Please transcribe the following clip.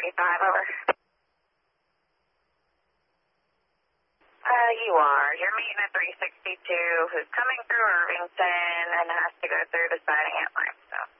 35, over. You are. You're meeting at 362, who's coming through Irvington and has to go through the siding at Lime.